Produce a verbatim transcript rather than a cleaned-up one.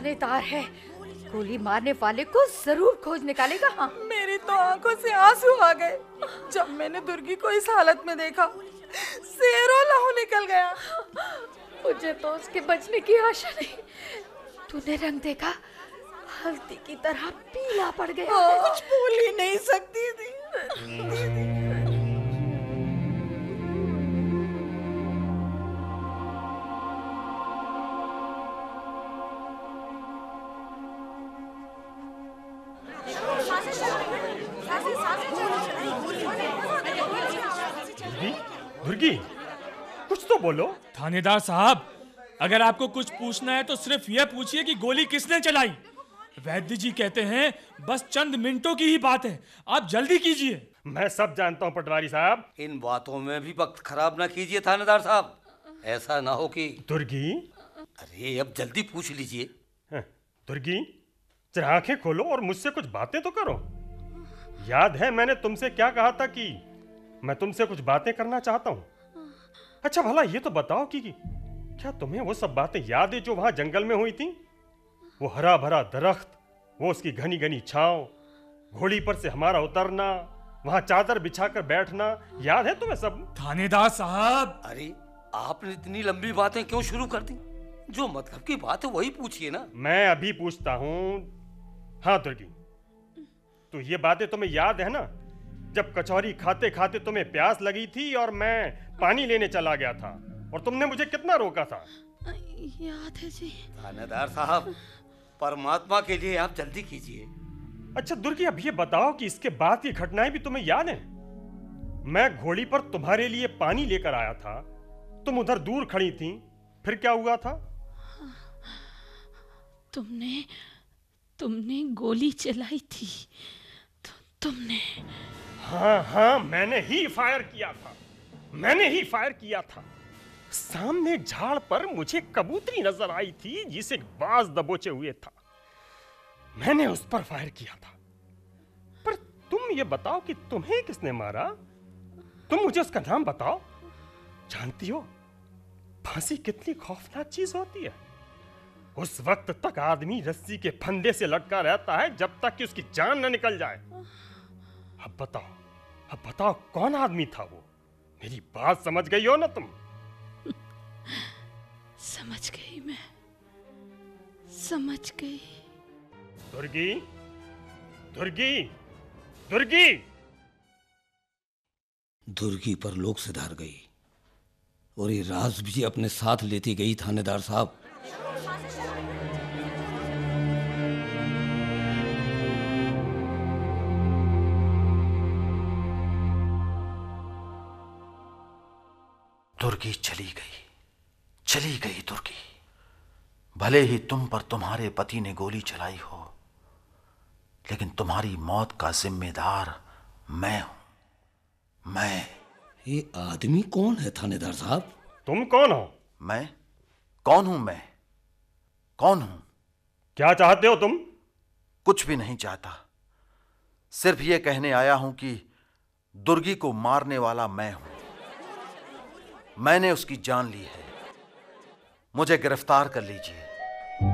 थानेदार है, गोली मारने वाले को जरूर खोज निकालेगा। हाँ, मेरी तो आंखों से आंसू आ गए जब मैंने दुर्गी को इस हालत में देखा। सेरो लहू निकल गया। मुझे तो उसके बचने की आशा नहीं। तूने रंग देखा, हल्दी की तरह पीला पड़ गया है। कुछ बोल ही नहीं सकती थी। दुर्गी, कुछ तो बोलो। थानेदार साहब, अगर आपको कुछ पूछना है तो सिर्फ यह पूछिए कि गोली किसने चलाई। वैद्य जी कहते हैं बस चंद मिनटों की ही बात है, आप जल्दी कीजिए। मैं सब जानता हूँ पटवारी साहब। इन बातों में भी वक्त खराब ना कीजिए थानेदार साहब, ऐसा ना हो कि। दुर्गी, अरे अब जल्दी पूछ लीजिए। दुर्गी, जरा आंखें खोलो और मुझसे कुछ बातें तो करो। याद है मैंने तुमसे क्या कहा था कि मैं तुमसे कुछ बातें करना चाहता हूँ। अच्छा भला ये तो बताओ कि क्या तुम्हें वो सब बातें याद है जो वहां जंगल में हुई थी? वो हरा भरा दरख्त, वो उसकी घनी घनी छांव, घोड़ी पर से हमारा उतरना, वहां चादर बिछाकर बैठना, याद है तुम्हें सब? थानेदार साहब, अरे आपने इतनी लंबी बातें क्यों शुरू कर दी? जो मतलब की बात है वही पूछिए ना। मैं अभी पूछता हूँ। हाँ दुर्गी, तो ये बातें तुम्हें याद है ना, जब कचौरी खाते खाते तुम्हें प्यास लगी थी और मैं पानी लेने चला गया था और तुमने मुझे कितना रोका था? याद है जी। थानेदार साहब, परमात्मा के लिए आप जल्दी कीजिए। अच्छा दुर्गी, अब ये बताओ कि इसके बाद की घटनाएं भी तुम्हें याद हैं? मैं घोड़ी पर तुम्हारे लिए पानी लेकर आया था, तुम उधर दूर खड़ी थी, फिर क्या हुआ था? तुमने तुमने गोली चलाई थी। तु, तुमने हाँ हाँ, मैंने ही फायर किया था, मैंने ही फायर किया था। सामने झाड़ पर मुझे कबूतरी नजर आई थी जिसे बाज दबोचे हुए था, मैंने उस पर फायर किया था। पर तुम ये बताओ कि तुम्हें किसने मारा? तुम मुझे उसका नाम बताओ। जानती हो फांसी कितनी खौफनाक चीज होती है। उस वक्त तक आदमी रस्सी के फंदे से लटका रहता है जब तक कि उसकी जान न निकल जाए। अब बताओ, अब बताओ कौन आदमी था वो? मेरी बात समझ गई हो ना तुम? समझ गई, मैं समझ गई। दुर्गी, दुर्गी, दुर्गी। दुर्गी पर लोग से धार गई और ये राज भी अपने साथ लेती गई थानेदार साहब। दुर्गी चली गई, चली गई दुर्गी। भले ही तुम पर तुम्हारे पति ने गोली चलाई हो, लेकिन तुम्हारी मौत का जिम्मेदार मैं हूं, मैं। ये आदमी कौन है थानेदार साहब? तुम कौन हो? मैं कौन हूं? मैं कौन हूं? क्या चाहते हो तुम? कुछ भी नहीं चाहता, सिर्फ ये कहने आया हूं कि दुर्गी को मारने वाला मैं हूं। मैंने उसकी जान ली है, मुझे गिरफ्तार कर लीजिए।